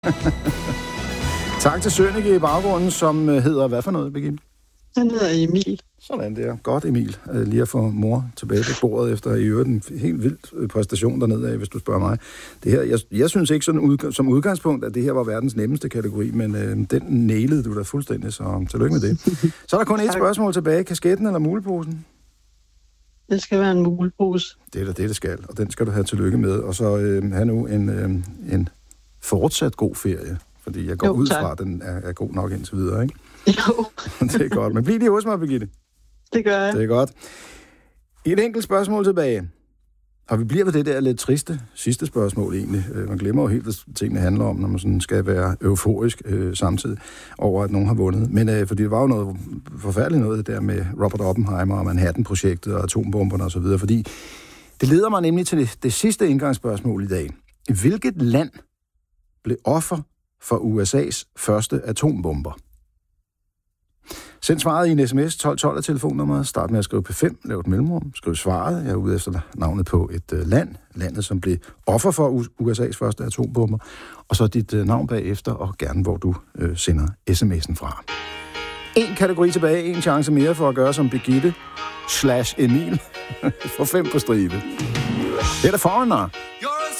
Tak til Sønneke i baggrunden, som hedder hvad for noget, Birgitte? Han hedder Emil. Sådan der. Godt, Emil. Lige at få mor tilbage på bordet efter i øvrigt en helt vild præstation dernede af, hvis du spørger mig. Det her, jeg synes ikke sådan som udgangspunkt, at det her var verdens nemmeste kategori, men den nailede du da fuldstændig, så tillykke med det. Så er der kun et spørgsmål tilbage. Kasketten eller muleposen? Det skal være en mulepose. Det er da det skal, og den skal du have tillykke med. Og så have nu en fortsat god ferie, fordi jeg går ud fra, at den er god nok indtil videre, ikke? Jo. Det er godt. Men bliv lige hos mig, Birgitte. Det gør jeg. Det er godt. Et enkelt spørgsmål tilbage. Og vi bliver ved det der lidt triste sidste spørgsmål egentlig. Man glemmer jo helt, hvad tingene handler om, når man sådan skal være euforisk samtidig over, at nogen har vundet. Men fordi det var jo noget forfærdeligt noget der med Robert Oppenheimer og Manhattan-projektet og atombomberne osv., fordi det leder mig nemlig til det sidste indgangsspørgsmål i dag. Hvilket land blev offer for USA's første atombomber? Send svaret i en sms 1212 af telefonnummeret. Start med at skrive P5, lav et mellemrum, skriv svaret. Jeg er ude efter navnet på et landet, som blev offer for USA's første atombomber. Og så dit navn bagefter, og gerne hvor du sender sms'en fra. En kategori tilbage, en chance mere for at gøre som Birgitte /Emil for 5 på stribe. Det er The Foreigner.